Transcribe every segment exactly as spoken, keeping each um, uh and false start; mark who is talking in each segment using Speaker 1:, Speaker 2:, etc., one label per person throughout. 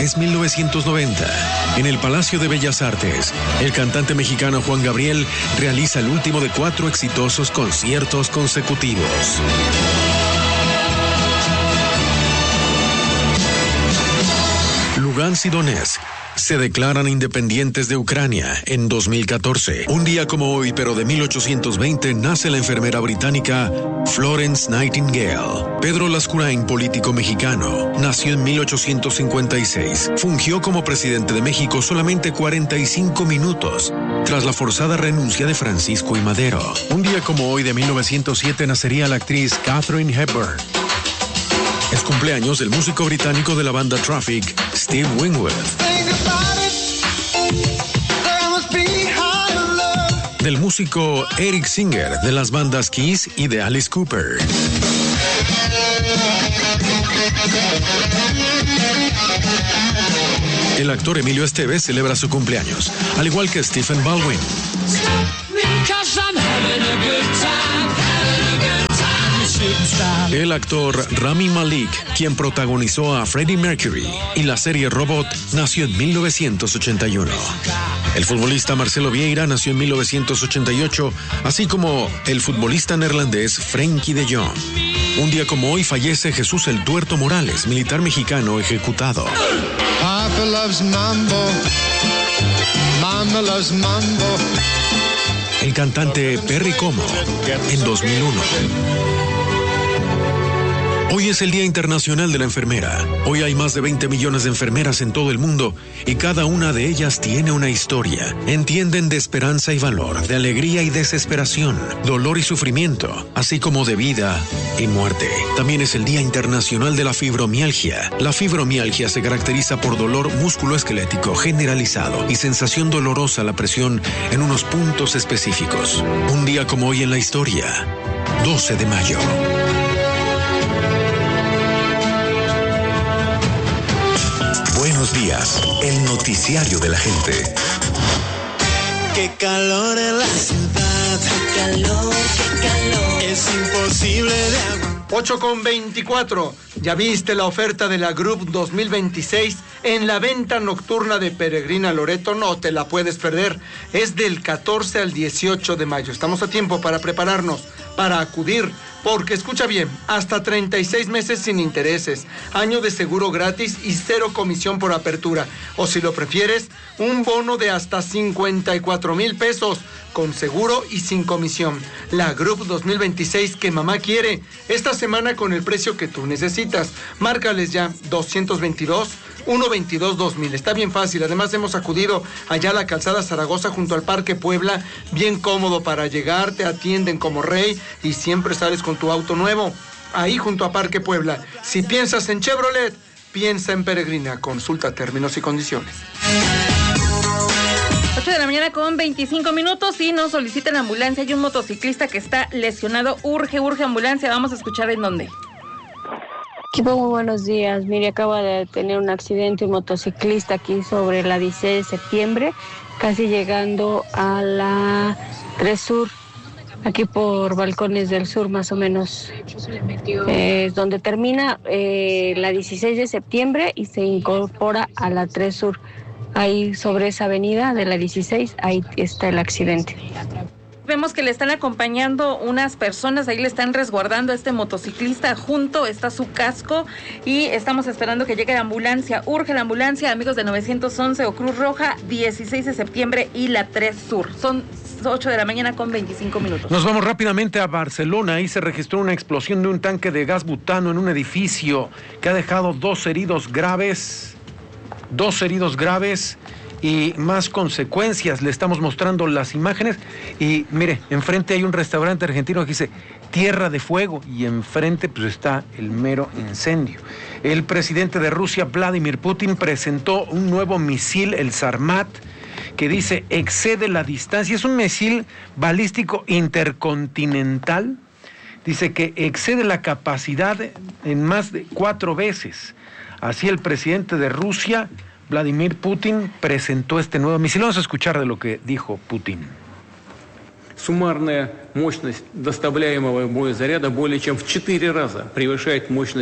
Speaker 1: es mil novecientos noventa. En el Palacio de Bellas Artes, el cantante mexicano Juan Gabriel realiza el último de cuatro exitosos conciertos consecutivos. Lugansk y Donetsk se declaran independientes de Ucrania en dos mil catorce. Un día como hoy, pero de mil ochocientos veinte, nace la enfermera británica Florence Nightingale. Pedro Lascurain, político mexicano, nació en mil ochocientos cincuenta y seis. Fungió como presidente de México solamente cuarenta y cinco minutos, tras la forzada renuncia de Francisco I. Madero. Un día como hoy, de mil novecientos siete, nacería la actriz Katharine Hepburn. Es cumpleaños del músico británico de la banda Traffic, Steve Winwood. Del músico Eric Singer, de las bandas Kiss y de Alice Cooper. El actor Emilio Estevez celebra su cumpleaños, al igual que Stephen Baldwin. El actor Rami Malek, quien protagonizó a Freddie Mercury y la serie Robot, nació en mil novecientos ochenta y uno. El futbolista Marcelo Vieira nació en mil novecientos ochenta y ocho, así como el futbolista neerlandés Frenkie de Jong. Un día como hoy fallece Jesús el Tuerto Morales, militar mexicano ejecutado. Papa loves mambo. Mama loves mambo. El cantante Perry Como, en dos mil uno. Hoy es el Día Internacional de la Enfermera. Hoy hay más de veinte millones de enfermeras en todo el mundo y cada una de ellas tiene una historia. Entienden de esperanza y valor, de alegría y desesperación, dolor y sufrimiento, así como de vida y muerte. También es el Día Internacional de la Fibromialgia. La fibromialgia se caracteriza por dolor musculoesquelético generalizado y sensación dolorosa a la presión en unos puntos específicos. Un día como hoy en la historia, doce de mayo. Buenos días, el noticiario de la gente.
Speaker 2: Qué calor en la ciudad, qué calor, qué calor. Es imposible de aguantar.
Speaker 3: ocho con veinticuatro. ¿Ya viste la oferta de la Group dos mil veintiséis en la venta nocturna de Peregrina Loreto? No te la puedes perder. Es del catorce al dieciocho de mayo. Estamos a tiempo para prepararnos, para acudir, porque escucha bien, hasta treinta y seis meses sin intereses, año de seguro gratis y cero comisión por apertura. O si lo prefieres, un bono de hasta cincuenta y cuatro mil pesos, con seguro y sin comisión. La Group dos mil veintiséis que mamá quiere, esta semana con el precio que tú necesitas. Márcales ya, doscientos veintidós, ciento veintidós, dos mil. Está bien fácil. Además hemos acudido allá a la calzada Zaragoza junto al Parque Puebla, bien cómodo para llegar, te atienden como rey y siempre sales con tu auto nuevo. Ahí junto a Parque Puebla. Si piensas en Chevrolet, piensa en Peregrina. Consulta términos y condiciones.
Speaker 4: ocho de la mañana con veinticinco minutos y nos solicitan ambulancia. Hay un motociclista que está lesionado. Urge, urge ambulancia. Vamos a escuchar en dónde.
Speaker 5: Equipo, muy buenos días. Mire, acaba de tener un accidente un motociclista aquí sobre la dieciséis de septiembre, casi llegando a la tres Sur, aquí por Balcones del Sur más o menos, eh, donde termina eh, la dieciséis de septiembre y se incorpora a la tres Sur. Ahí sobre esa avenida de la dieciséis, ahí está el accidente.
Speaker 4: Vemos que le están acompañando unas personas, ahí le están resguardando a este motociclista, junto está su casco y estamos esperando que llegue la ambulancia. Urge la ambulancia, amigos de nueve once o Cruz Roja, dieciséis de septiembre y la tres Sur. Son ocho de la mañana con veinticinco minutos.
Speaker 6: Nos vamos rápidamente a Barcelona. Ahí se registró una explosión de un tanque de gas butano en un edificio que ha dejado dos heridos graves, dos heridos graves y más consecuencias. Le estamos mostrando las imágenes y mire, enfrente hay un restaurante argentino que dice Tierra de Fuego y enfrente pues está el mero incendio. El presidente de Rusia, Vladimir Putin, presentó un nuevo misil, el Sarmat, que dice excede la distancia. Es un misil balístico intercontinental. Dice que excede la capacidad en más de cuatro veces. Así el presidente de Rusia, Vladimir Putin, presentó este nuevo misil. Vamos a escuchar de lo que dijo Putin.
Speaker 7: Суммарная мощность доставляемого боезаряда более чем в четыре раза превышает мощность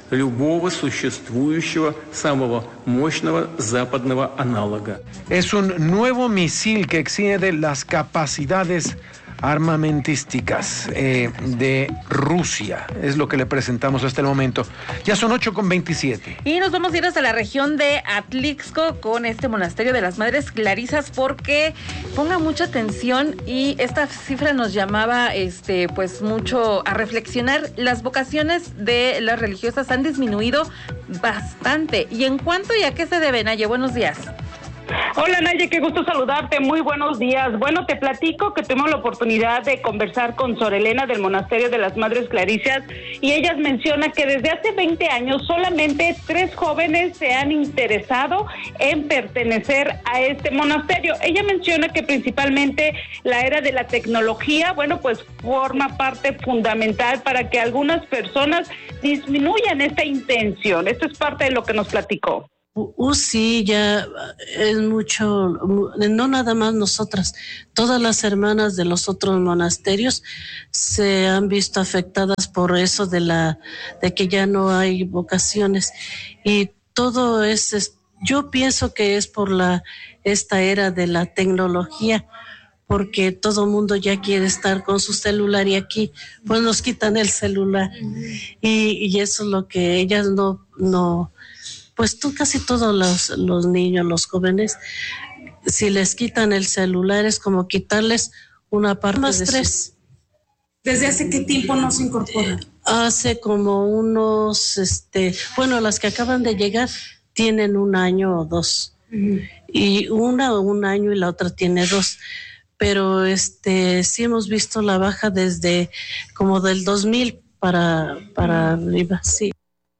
Speaker 7: любого существующего самого мощного западного аналога.
Speaker 6: Es un nuevo misil que excede las capacidades armamentísticas eh, de Rusia. Es lo que le presentamos hasta el momento. Ya son ocho con veintisiete.
Speaker 4: Y nos vamos a ir hasta la región de Atlixco con este monasterio de las Madres Clarisas, porque ponga mucha atención y esta cifra nos llamaba este pues mucho a reflexionar. Las vocaciones de las religiosas han disminuido bastante. ¿Y en cuánto y a qué se debe, Naye? Buenos días.
Speaker 8: Hola Naye, qué gusto saludarte, muy buenos días. Bueno, te platico que tuvimos la oportunidad de conversar con Sor Elena del Monasterio de las Madres Clarisas y ellas mencionan que desde hace veinte años solamente tres jóvenes se han interesado en pertenecer a este monasterio. Ella menciona que principalmente la era de la tecnología, bueno, pues forma parte fundamental para que algunas personas disminuyan esta intención. Esto es parte de lo que nos platicó.
Speaker 9: Uh, sí, ya es mucho, no nada más nosotras, todas las hermanas de los otros monasterios se han visto afectadas por eso de la, de que ya no hay vocaciones y todo es, es yo pienso que es por la, esta era de la tecnología, porque todo el mundo ya quiere estar con su celular y aquí pues nos quitan el celular y, y eso es lo que ellas no, no pues tú casi todos los, los niños, los jóvenes, si les quitan el celular es como quitarles una parte más de tres.
Speaker 10: Su... ¿Desde hace qué tiempo no se incorporan?
Speaker 9: Hace como unos, este, bueno, las que acaban de llegar tienen un año o dos. Uh-huh. Y una un año y la otra tiene dos. Pero este, sí hemos visto la baja desde como del dos mil para, para arriba, sí.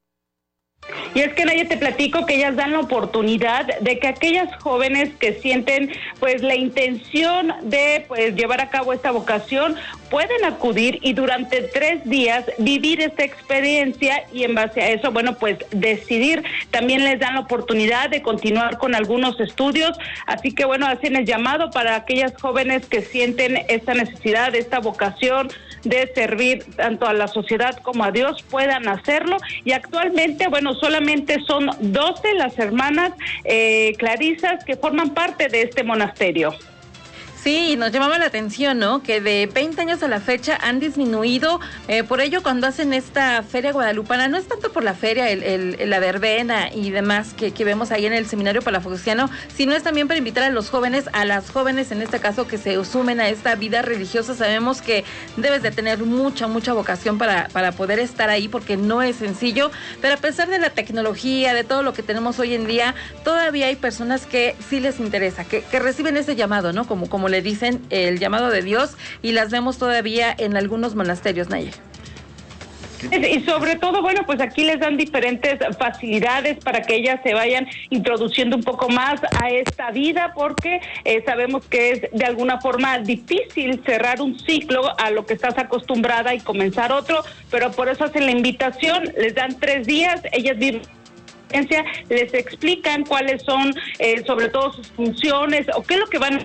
Speaker 8: Y es que Naye, te platico que ellas dan la oportunidad de que aquellas jóvenes que sienten pues la intención de pues llevar a cabo esta vocación pueden acudir y durante tres días vivir esta experiencia y en base a eso, bueno, pues decidir. También les dan la oportunidad de continuar con algunos estudios, así que bueno, hacen el llamado para aquellas jóvenes que sienten esta necesidad, esta vocación de servir tanto a la sociedad como a Dios, puedan hacerlo. Y actualmente, bueno, solamente son doce las hermanas eh, clarisas que forman parte de este monasterio.
Speaker 4: Sí, nos llamaba la atención, ¿no? Que de veinte años a la fecha han disminuido. Eh, por ello, cuando hacen esta feria guadalupana, no es tanto por la feria, el, el, la verbena y demás que, que vemos ahí en el Seminario Palafoxiano, sino es también para invitar a los jóvenes, a las jóvenes en este caso, que se sumen a esta vida religiosa. Sabemos que debes de tener mucha, mucha vocación para, para poder estar ahí, porque no es sencillo. Pero a pesar de la tecnología, de todo lo que tenemos hoy en día, todavía hay personas que sí les interesa, que, que reciben ese llamado, ¿no? Como, como le dicen, el llamado de Dios, y las vemos todavía en algunos monasterios, Naye.
Speaker 8: Y sobre todo, bueno, pues aquí les dan diferentes facilidades para que ellas se vayan introduciendo un poco más a esta vida, porque eh, sabemos que es de alguna forma difícil cerrar un ciclo a lo que estás acostumbrada y comenzar otro, pero por eso hacen la invitación, les dan tres días, ellas viven, les explican cuáles son eh, sobre todo sus funciones o qué es lo que van a...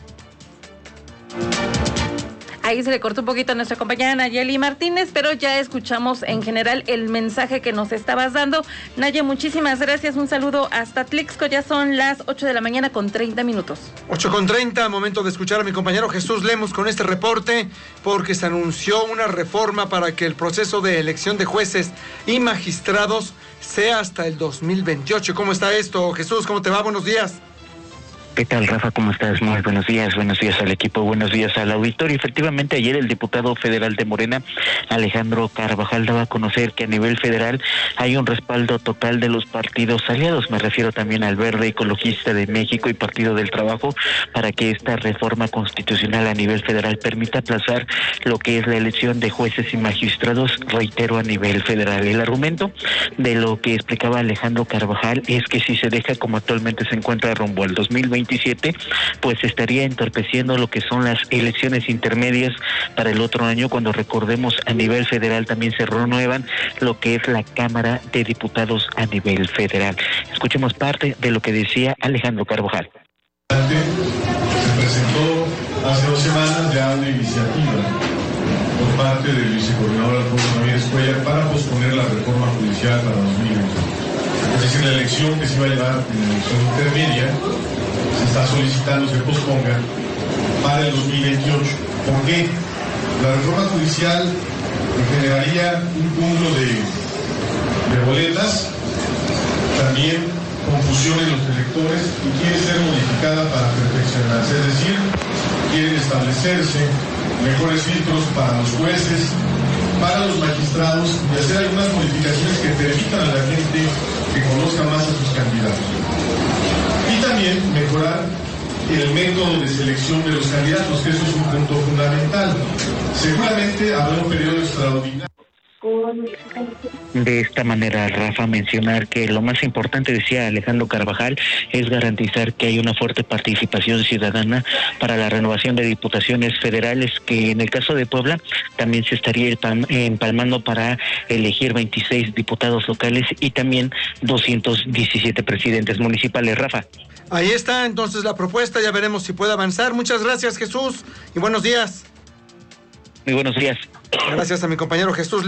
Speaker 4: Ahí se le cortó un poquito a nuestra compañera Nayeli Martínez, pero ya escuchamos en general el mensaje que nos estabas dando. Naye, muchísimas gracias, un saludo hasta Atlixco, ya son las ocho de la mañana con treinta minutos.
Speaker 3: ocho con treinta, momento de escuchar a mi compañero Jesús Lemos con este reporte, porque se anunció una reforma para que el proceso de elección de jueces y magistrados sea hasta el dos mil veintiocho. ¿Cómo está esto, Jesús? ¿Cómo te va? Buenos días.
Speaker 11: ¿Qué tal, Rafa? ¿Cómo estás? Muy buenos días, buenos días al equipo, buenos días al auditorio. Efectivamente, ayer el diputado federal de Morena, Alejandro Carvajal, daba a conocer que a nivel federal hay un respaldo total de los partidos aliados, me refiero también al Verde Ecologista de México y Partido del Trabajo, para que esta reforma constitucional a nivel federal permita aplazar lo que es la elección de jueces y magistrados, reitero, a nivel federal. El argumento de lo que explicaba Alejandro Carvajal es que si se deja como actualmente se encuentra rumbo al dos mil veintisiete, pues estaría entorpeciendo lo que son las elecciones intermedias para el otro año, cuando recordemos a nivel federal también se renuevan lo que es la Cámara de Diputados a nivel federal. Escuchemos parte de lo que decía Alejandro Carvajal.
Speaker 12: Se presentó hace dos semanas ya una iniciativa por parte del vicecoordinador Alfonso Ramírez Cuellar para posponer la reforma judicial para dos mil veinte. Es decir, la elección que se iba a llevar en la elección intermedia se está solicitando se posponga para el dos mil veintiocho. ¿Por qué? La reforma judicial generaría un cúmulo de, de boletas, también confusión en los electores y quiere ser modificada para perfeccionarse, es decir, quieren establecerse mejores filtros para los jueces, para los magistrados y hacer algunas modificaciones que permitan a la gente que conozca más a sus candidatos. Y también mejorar el método de selección de los candidatos, que eso es un punto fundamental. Seguramente habrá un periodo extraordinario.
Speaker 11: De esta manera, Rafa, mencionar que lo más importante, decía Alejandro Carvajal, es garantizar que hay una fuerte participación ciudadana para la renovación de diputaciones federales, que en el caso de Puebla también se estaría empalmando para elegir veintiséis diputados locales y también doscientos diecisiete presidentes municipales. Rafa.
Speaker 3: Ahí está entonces la propuesta, ya veremos si puede avanzar. Muchas gracias, Jesús, y buenos días.
Speaker 11: Muy buenos días.
Speaker 3: Gracias a mi compañero Jesús